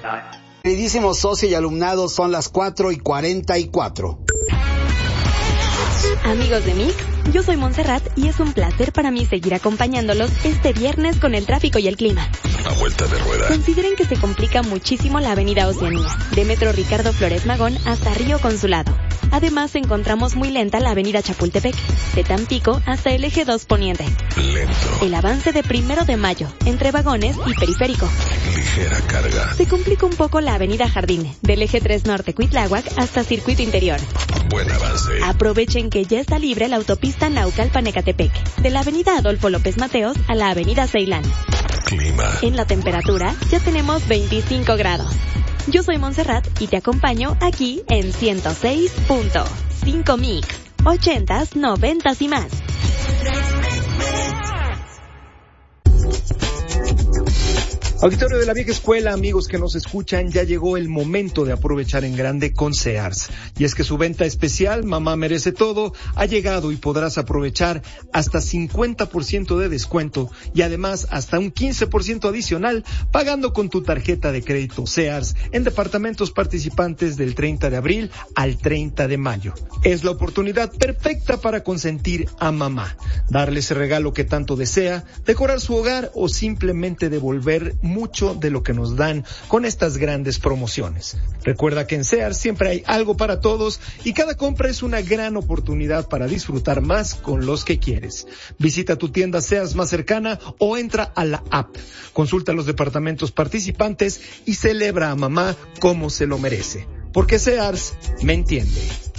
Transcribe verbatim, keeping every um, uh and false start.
Queridísimos socios y alumnados, son las cuatro y cuarenta y cuatro. Amigos de Mix, yo soy Montserrat y es un placer para mí seguir acompañándolos este viernes con el tráfico y el clima. A vuelta de rueda. Consideren que se complica muchísimo la avenida Oceanía, de Metro Ricardo Flores Magón hasta Río Consulado. Además, encontramos muy lenta la avenida Chapultepec, de Tampico hasta el eje dos Poniente. Lento. El avance de Primero de Mayo, entre Vagones y Periférico. Ligera carga. Se complica un poco la avenida Jardín, del eje tres Norte Cuitláhuac hasta Circuito Interior. Buen avance. Aprovechen que ya está libre la autopista Naucalpan-Ecatepec, de la avenida Adolfo López Mateos a la avenida Ceilán. Clima. En la temperatura ya tenemos veinticinco grados. Yo soy Montserrat y te acompaño aquí en ciento seis punto cinco Mix, ochentas, noventas y más. Auditorio de la Vieja Escuela, amigos que nos escuchan, ya llegó el momento de aprovechar en grande con Sears. Y es que su venta especial, Mamá Merece Todo, ha llegado y podrás aprovechar hasta cincuenta por ciento de descuento y además hasta un quince por ciento adicional pagando con tu tarjeta de crédito Sears en departamentos participantes del treinta de abril al treinta de mayo. Es la oportunidad perfecta para consentir a mamá, darle ese regalo que tanto desea, decorar su hogar o simplemente devolver mucho de lo que nos dan con estas grandes promociones. Recuerda que en Sears siempre hay algo para todos y cada compra es una gran oportunidad para disfrutar más con los que quieres. Visita tu tienda Sears más cercana o entra a la app. Consulta los departamentos participantes y celebra a mamá como se lo merece. Porque Sears me entiende.